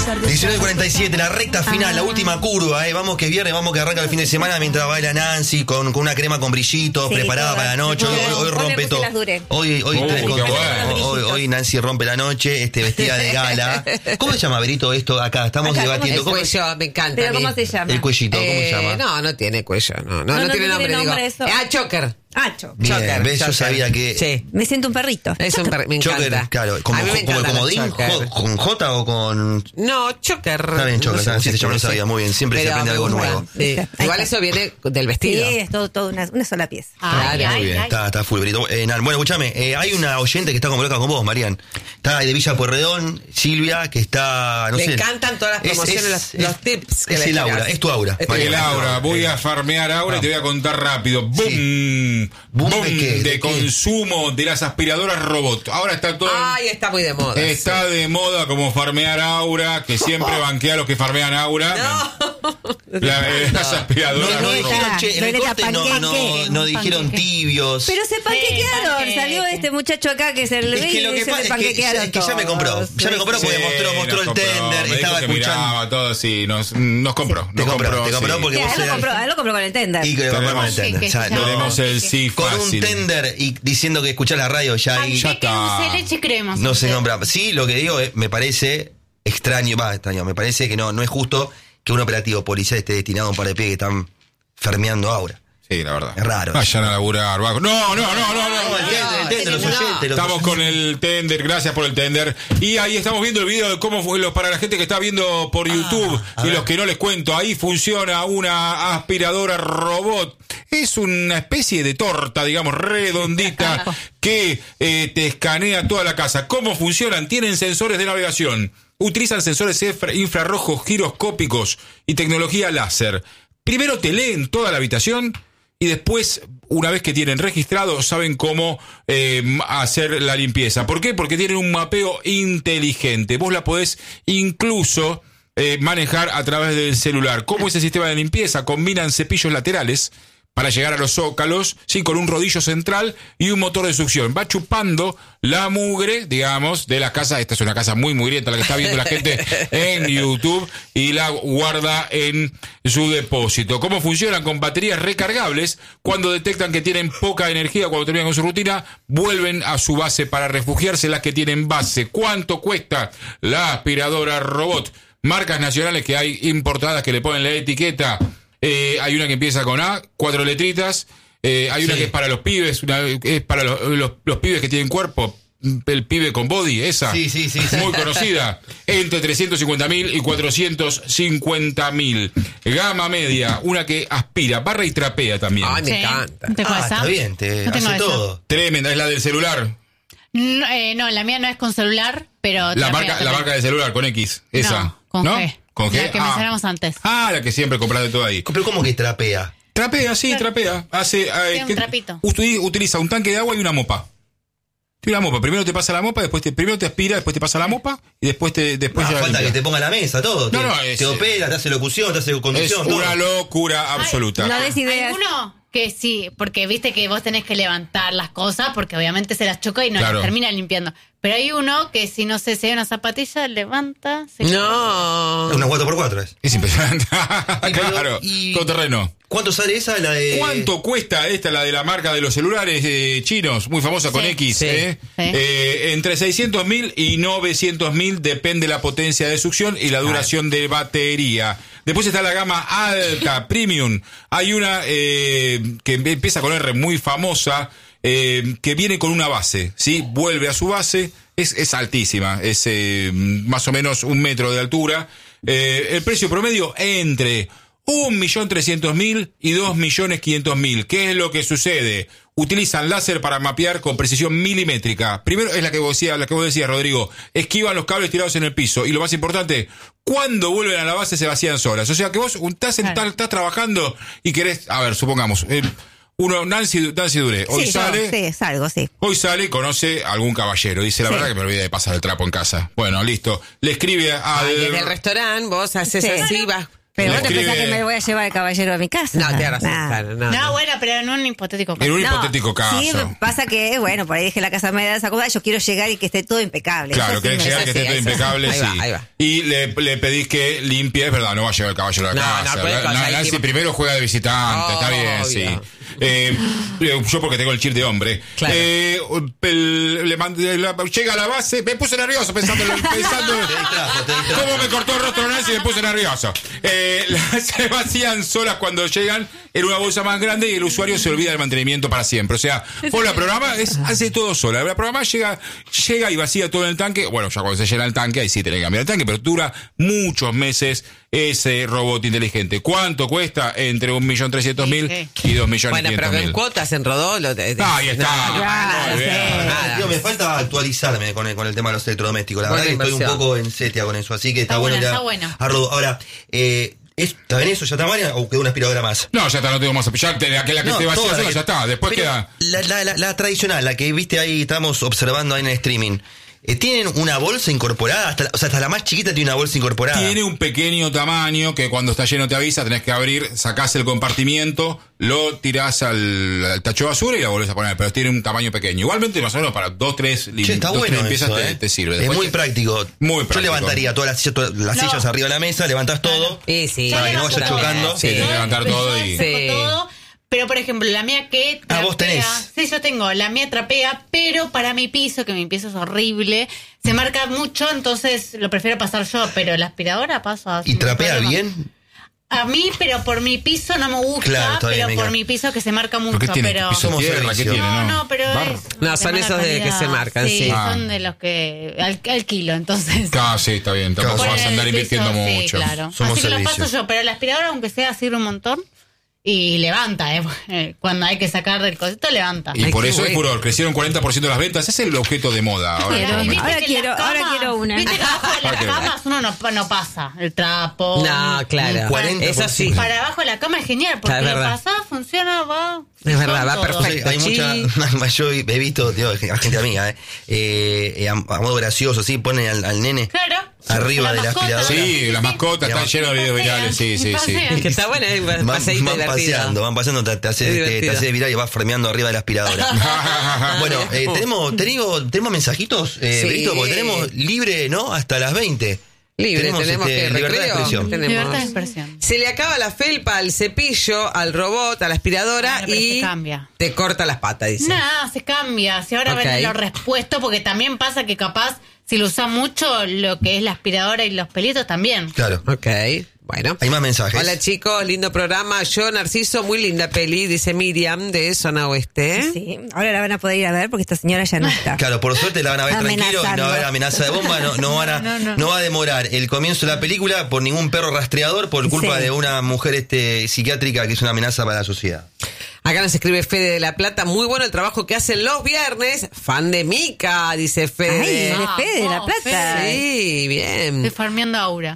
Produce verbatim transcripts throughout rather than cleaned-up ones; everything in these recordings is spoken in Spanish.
diecinueve cuarenta y siete, la recta final, la última curva, eh. Vamos que es viernes, vamos que arranca el fin de semana mientras baila Nancy con, con una crema con brillito, sí, preparada para la noche. Hoy, hoy, hoy rompe todo. Hoy, hoy, oh, tres con, bueno. hoy, hoy Nancy rompe la noche, este, vestida de gala. ¿Cómo se llama, Berito, esto acá? Estamos acá, debatiendo. El cuello, me encanta. ¿Pero cómo se llama? El cuellito, ¿cómo eh, se llama? No, no tiene cuello, no, no, no, no, no tiene nombre, tiene nombre digo. eso. Ah, choker. Ah, choker. Bien, Choker, ¿ves? Yo choker. sabía que... Sí. Me siento un perrito. Es un perrito, me encanta. Choker, claro, como, A mí me como el encantan los comodín, choker. jo- ¿con J o con...? No, choker. Está bien, choker, no así se sé, llama, no sé. sabía, muy bien, siempre se Pero aprende algo me gusta. nuevo. Sí. Ahí Igual está. eso viene del vestido. Sí, es todo, todo una, una sola pieza. Claro. Ay, Muy bien, ay, está, está full, Berito. Eh, nada, bueno, escúchame, eh, hay una oyente que está como loca con vos, Marian. Está de Villa Pueyrredón, Silvia, que está, no Me sé. encantan todas las Es- promociones, es- los, es- los tips que es le el tiras. aura, es tu aura. Es tu Marian. El aura, voy a farmear aura y te voy a contar rápido. ¡Boom! ¿Boom ¡Boom! de qué? De, ¿De qué? consumo de las aspiradoras robot. Ahora está todo... Ay, está muy de moda. Está de moda como farmear aura, que siempre banquea a los que farmean aura. No. La- eh, las No, aspiradoras no robot. dijeron, che, en el Violeta corte no, no, Panqueque. no dijeron Panqueque. tibios. Pero se panquequearon. panqueque. Salió este muchacho acá que se le Es que lo que se pasa es que, panquequearon es que ya me todos. compró. Ya me compró porque Sí, mostró, mostró nos el compró. tender, Me dijo estaba que escuchando. miraba todo, sí, nos, nos compró. Te Nos compró, te compró sí. porque Sí, vos a él lo eras- compró, a él lo compró con el tender. Y que lo compró con el Tenemos- tender. Sí, Ya, que no, ya- Tenemos el sí con un fácil. tender y diciendo que escuchás la radio ya ahí Ya Panqueque, está. dulce de leche y crema. no se Sí. nombra. Sí, lo que digo es, me parece extraño, va, extraño, me parece que no, no es justo que un operativo policial esté destinado a un par de pies que están fermeando ahora. Sí, la verdad. Es raro. Vayan a laburar. va- No, no, no, no, no. No, el tender, el tender, los no. oyentes, los Estamos con el tender, gracias por el tender. Y ahí estamos viendo el video de cómo fue los, para la gente que está viendo por YouTube a y ver. los que no les cuento. Ahí funciona una aspiradora robot. Es una especie de torta, digamos, redondita que eh, te escanea toda la casa. ¿Cómo funcionan? Tienen sensores de navegación. Utilizan sensores infra- infrarrojos giroscópicos y tecnología láser. Primero te leen toda la habitación y después, una vez que tienen registrado, saben cómo eh, hacer la limpieza. ¿Por qué? Porque tienen un mapeo inteligente. Vos la podés incluso eh, manejar a través del celular. ¿Cómo es el sistema de limpieza? Combinan cepillos laterales para llegar a los zócalos, sí, con un rodillo central y un motor de succión. Va chupando la mugre, digamos, de la casa. Esta es una casa muy mugrienta la que está viendo la gente en YouTube y la guarda en su depósito. ¿Cómo funcionan? Con baterías recargables. Cuando detectan que tienen poca energía, cuando terminan con su rutina, vuelven a su base para refugiarse las que tienen base. ¿Cuánto cuesta la aspiradora robot? Marcas nacionales que hay importadas que le ponen la etiqueta. Eh, hay una que empieza con A, cuatro letritas. Eh, hay una Sí. que es para los pibes, una es para los, los, los pibes que tienen cuerpo. El pibe con body, esa. Sí, sí, sí, sí. Muy conocida. Entre trescientos cincuenta mil y cuatrocientos cincuenta mil. Gama media, una que aspira, barra y trapea también. Ay, me Sí. encanta. ¿No te Ah, pasa? está bien, te No tengo hace eso. todo. Tremenda, es la del celular. No, eh, no, la mía no es con celular, pero... La trapea marca, la también. marca del celular, con X. Esa. No, con ¿No? G. Con G. La que ah. mencionamos antes. Ah, la que siempre compras de todo ahí. Pero ¿cómo que trapea? Trapea, sí, trapea. Hace, eh, Tiene un que- trapito. uti- Utiliza un tanque de agua y una mopa. Tiene una mopa. Primero te pasa la mopa, después te, primero te aspira, después te pasa la mopa y después te después Ah, ya falta limpia. que te ponga la mesa, todo. No, te, no, es- te opera, te hace locución, te hace Es conducción, todo. una locura absoluta. No des ideas. Hay uno que sí, porque viste que vos tenés que levantar las cosas, porque obviamente se las choca y no Claro. las termina limpiando. Pero hay uno que si no sé si hay una zapatilla, levanta, se No. Una cuatro por cuatro es. Es impresionante. Y pero- Claro, y- todo terreno. ¿Cuánto sale esa? La de... ¿Cuánto cuesta esta, la de la marca de los celulares eh, chinos? Muy famosa con Sí. X. Sí. ¿eh? Sí. Eh, entre seiscientos mil y novecientos mil depende la potencia de succión y la duración de batería. Después está la gama alta, premium. Hay una eh, que empieza con R, muy famosa, eh, que viene con una base, ¿sí? Vuelve a su base, es, es altísima, es eh, más o menos un metro de altura. Eh, el precio promedio entre un millón trescientos mil y dos millones quinientos mil. ¿Qué es lo que sucede? Utilizan láser para mapear con precisión milimétrica. Primero es la que vos decías, la que vos decías, Rodrigo. Esquivan los cables tirados en el piso. Y lo más importante, cuando vuelven a la base se vacían solas. O sea que vos estás, en, Claro. estás trabajando y querés, a ver, supongamos, eh, uno, Nancy, Nancy Duré, hoy Sí, sale. yo, sí, salgo, sí. Hoy sale y conoce a algún caballero. Dice, la Sí. verdad que me olvidé de pasar el trapo en casa. Bueno, listo. Le escribe al... Ay, en el restaurante vos haces Sí. así, vas Pero Le vos te escribe- pensás que me voy a llevar el caballero a mi casa. No, te agarras Nah. claro, no, No, no. bueno, pero en un hipotético caso. En un No, hipotético caso. Sí, pasa que, bueno, por ahí dejé la casa media desacomodada, yo quiero llegar y que esté todo impecable. Claro, Eso sí querés me- llegar que sí, esté todo eso sí. impecable, Ahí sí. va, ahí va. Y le, le pedís que limpie, es verdad, no va a llevar el caballero a la No, casa. no, pero Na- cosa, ahí Nancy tipo- primero juega de visitante, está bien, sí. Obvio. Eh, yo porque tengo el chip de hombre. Claro. Eh, el- le mandé la- llega a la base, me puse nervioso pensando, pensando Te distrajo, te distrajo. cómo me cortó el rostro Nancy y me puse nervioso. Eh, las se vacían solas cuando llegan en una bolsa más grande y el usuario se olvida del mantenimiento para siempre. O sea, por la programa es, hace todo sola. La programa llega, llega y vacía todo en el tanque. Bueno, ya cuando se llena el tanque, ahí sí tenés que cambiar el tanque, pero dura muchos meses ese robot inteligente. ¿Cuánto cuesta? Entre un millón trescientos mil y dos millones Bueno, pero quinientos en mil. cuotas, en Rodó. Lo, de- de- Ah, ahí está. no, Claro, Muy bien. sí. nada. Tío, me falta actualizarme con el, con el tema de los electrodomésticos. La Buena verdad que estoy un inversión. poco en setia con eso, así que está, Está bueno. bueno, ya- está bueno. a Rodo. Ahora, eh, ¿es, ¿está bien eso? ¿Ya está Marian o quedó una aspiradora más? No, ya está, no tengo más. Ya te- la que, la que No, esté vacía toda la sola que- ya está. Después pero queda. La, la, la, la tradicional, la que viste ahí, estamos observando ahí en el streaming. Eh, ¿Tienen una bolsa incorporada? Hasta la- o sea, hasta la más chiquita tiene una bolsa incorporada. Tiene un pequeño tamaño que cuando está lleno te avisa, tenés que abrir, sacás el compartimiento, lo tirás al, al tacho de basura y la volvés a poner, pero tiene un tamaño pequeño. Igualmente más o menos para dos, tres, lim- Che, está dos, bueno tres limpiezas eso, te, eh. te sirve. Es Después muy te- práctico. Muy Yo práctico. levantaría todas las sillas, todas las No. sillas arriba de la mesa, levantás todo. Sí, sí. Para que no Yo vaya también. chocando. Sí, tenés que levantar Pero todo yo y- saco Sí. todo, pero por ejemplo, la mía que trapea. Ah, vos tenés. Sí, yo tengo. La mía trapea, pero para mi piso, que mi piso es horrible, se marca mucho, entonces lo prefiero pasar yo. Pero la aspiradora pasa. ¿Y sin trapea problema. bien? A mí, pero por mi piso no me gusta, Claro, está bien, pero Mica. por mi piso que se marca mucho. ¿Por qué tiene pero... piso Somos tierra? ¿Qué servicio. tiene? No, No, no, pero Barro. es No, de son mala esos de que calidad. se marcan, sí. Ah. son de los que al, al kilo, entonces. Ah, sí, está bien. Tampoco Claro. vas a Ponen andar el invirtiendo piso, sí, mucho. claro. Somos Así que lo servicio. paso yo, pero la aspiradora, aunque sea, sirve un montón. Y levanta, ¿eh? Cuando hay que sacar del cosito, levanta. Y Ay, por qué eso es bueno. furor. Crecieron cuarenta por ciento de las ventas. Ese es el objeto de moda ahora. en este Quiero. momento. Ahora que en quiero- las ahora quiero una. Viste que abajo de Ahora las quiero una. camas uno no, no pasa el trapo. No, claro. cuarenta por ciento. Eso sí. Para abajo de la cama es genial, porque Es lo verdad. pasás, funciona, va. Es verdad, va todo. perfecto. Hay mucha, yo he visto, tío, gente amiga, eh, eh, eh, a, a modo gracioso, sí, ponen al, al nene Claro. arriba de la mascota. aspiradora. Sí, las mascotas están llenas de videos virales. Sí, sí, sí. Pasean. Que está bueno, es un Van, paseíto van divertido. paseando, van paseando, te, te hace, Es te, te divertido. hace viral y vas fremeando arriba de la aspiradora. Bueno, eh, tenemos, tenemos, tenemos mensajitos, eh, Sí. Brito, porque tenemos libre, ¿no? Hasta las veinte. Libre, tenemos, este, que libertad de recreo. expresión. Tenemos. Libertad de expresión. Se le acaba la felpa al cepillo, al robot, a la aspiradora Bueno, pero y se cambia. te corta las patas, dice. No, se cambia. Si ahora Ok. ven los respuestos, porque también pasa que capaz, si lo usas mucho, lo que es la aspiradora y los pelitos también. Claro. Ok, bueno. Hay más mensajes. Hola chicos, lindo programa. Yo, Narciso, muy linda peli, dice Miriam de Zona Oeste. Sí, ahora la van a poder ir a ver porque esta señora ya no está. Claro, por suerte la van a ver tranquilo y no va a haber Amenazando. amenaza de bomba, no, no, van a, No, no. no va a demorar el comienzo de la película por ningún perro rastreador por culpa Sí. de una mujer este psiquiátrica que es una amenaza para la sociedad. Acá nos escribe Fede de La Plata, muy bueno el trabajo que hacen los viernes. Fan de Mica, dice Ay, Fede. de Fede de La Oh, Plata. Fede. Sí, bien. Estoy farmeando aura.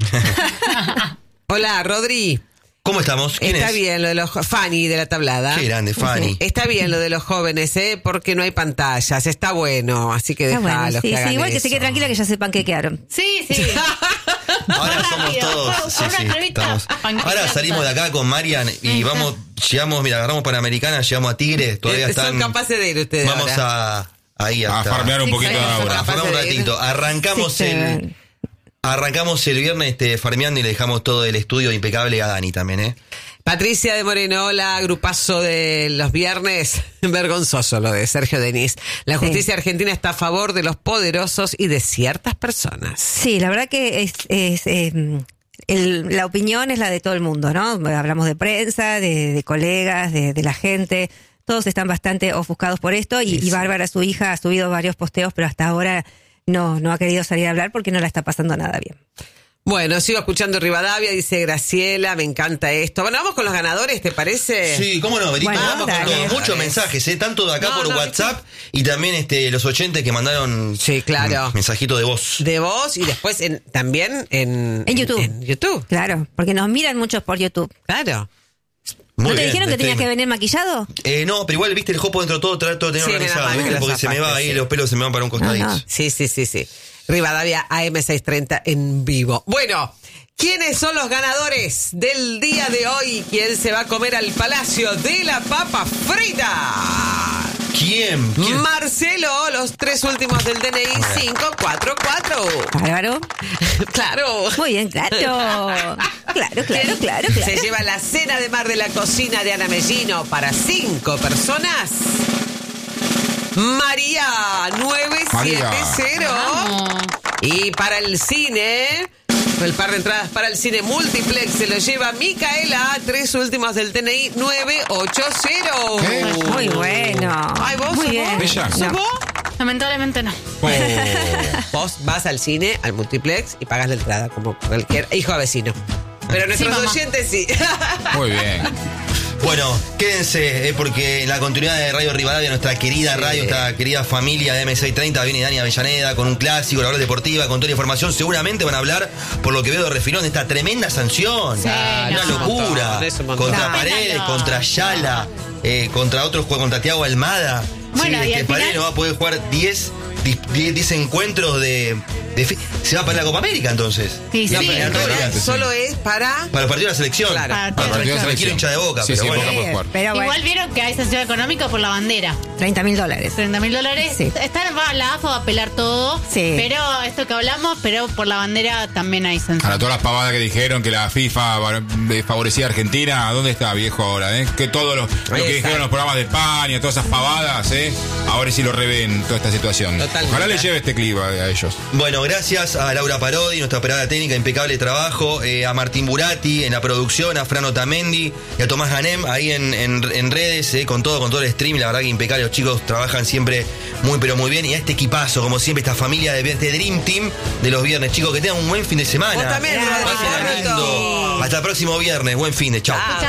Hola, Rodri. ¿Cómo estamos? ¿Quién Está es? bien lo de los... jo- Fanny de La Tablada. Qué grande, Fanny. Está bien lo de los jóvenes, ¿eh? Porque no hay pantallas. Está bueno, así que Está déjalos bueno, sí, que hagan sí, igual que eso. se quede tranquila que ya se panquequearon. Sí, sí. Ahora Más somos rápido, todos. con sí, una sí, cremita, estamos- panquequeando. Ahora salimos de acá con Marian y vamos, llegamos, mira, agarramos Panamericana, llegamos a Tigre, todavía Eh, están. Son capaces de ir ustedes Vamos ahora. a ahí A hasta- farmear un Sí, poquito de sí, a aura. capaz farmear un de ir. ratito. Arrancamos Sí, el arrancamos el viernes este farmeando y le dejamos todo el estudio impecable a Dani también, ¿eh? Patricia de Moreno, hola, grupazo de los viernes. Vergonzoso lo de Sergio Denis. La Sí. justicia argentina está a favor de los poderosos y de ciertas personas. Sí, la verdad que es, es eh, el- la opinión es la de todo el mundo, ¿no? Hablamos de prensa, de, de colegas, de, de la gente. Todos están bastante ofuscados por esto y, y Bárbara, su hija, ha subido varios posteos, pero hasta ahora no, no ha querido salir a hablar porque no la está pasando nada bien. Bueno, sigo escuchando Rivadavia, dice Graciela, me encanta esto. Bueno, vamos con los ganadores, ¿te parece? Sí, cómo no, Berito, Bueno, vamos con dale. todo. Muchos mensajes, ¿eh? Tanto de acá No, por no, WhatsApp y también este los oyentes que mandaron Sí, claro. un mensajito de voz. De voz y después en, también en... En YouTube. En YouTube, Claro, porque nos miran muchos por YouTube. claro. Muy ¿No te bien, dijeron que tenías que venir maquillado? Eh, no, pero igual, viste, el jopo dentro de todo, trato de tener sí, organizado, ¿viste? Porque se me va ahí, sí. Los pelos se me van para un costadito. No, no. Sí, sí, sí, sí. Rivadavia A M seiscientos treinta en vivo. Bueno, ¿quiénes son los ganadores del día de hoy? ¿Quién se va a comer al Palacio de la Papa Frita? ¿Quién? ¿Quién? Marcelo, los tres últimos del D N I cinco cuatro cuatro. Claro. Claro. Muy bien, claro. Claro, claro, claro, claro. Se lleva la cena de mar de la cocina de Ana Mellino para cinco personas. María, nueve siete cero. Y para el cine, el par de entradas para el cine multiplex se lo lleva Micaela, tres últimos del T N I nueve ocho cero. ¿Qué? Muy bueno. Ay, ¿vos? Muy bien. ¿Ella? ¿Sos vos? Lamentablemente no. Oh. Vos vas al cine, al multiplex y pagas la entrada como cualquier hijo a vecino. Pero nuestros sí, oyentes sí. Muy bien. Bueno, quédense, eh, porque en la continuidad de Radio Rivadavia, nuestra querida sí. radio, nuestra querida familia de M seiscientos treinta, viene Dani Avellaneda con un clásico, la hora deportiva, con toda la información. Seguramente van a hablar, por lo que veo de refilón, de esta tremenda sanción. Sí, una no. locura. No, contra no. Paredes, no. contra Ayala, eh, contra otros, contra Thiago Almada. Bueno, sí, y que al Paredes final... no va a poder jugar diez encuentros de... De se va para la Copa América entonces. Sí, sí. En realidad solo es para... Para el partido de la selección. Claro. Para para el partido de la selección. Hincha de Boca, sí, pero sí, bueno. Boca puede jugar. Pero bueno. Igual vieron que hay sanción económica por la bandera. treinta mil dólares. treinta mil dólares. Sí. Está, la A F A va a apelar todo. Sí. Pero esto que hablamos, pero por la bandera también hay sanción. Para todas las pavadas que dijeron que la FIFA favorecía a Argentina, ¿dónde está, viejo, ahora? Eh? Que todo lo, lo que dijeron los programas de España, todas esas pavadas, ¿eh? Ahora sí lo revén toda esta situación. Totalmente. Ojalá le lleve este clip a, a ellos. Bueno, gracias a Laura Parodi, nuestra operadora técnica, impecable trabajo, eh, a Martín Burati en la producción, a Fran Otamendi y a Tomás Ganem ahí en, en, en redes, eh, con todo, con todo el stream, la verdad que impecable, los chicos trabajan siempre muy pero muy bien, y a este equipazo, como siempre, esta familia de este Dream Team de los viernes, chicos, que tengan un buen fin de semana. Vos también, Pásenla lindo. Hasta el próximo viernes, buen fin de chao.